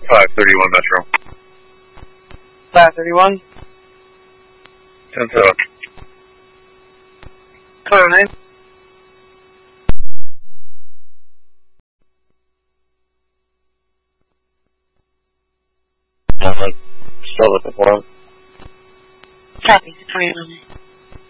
531 Metro. 531? 10-7. Clear name. Still looking for him. Copy, 21.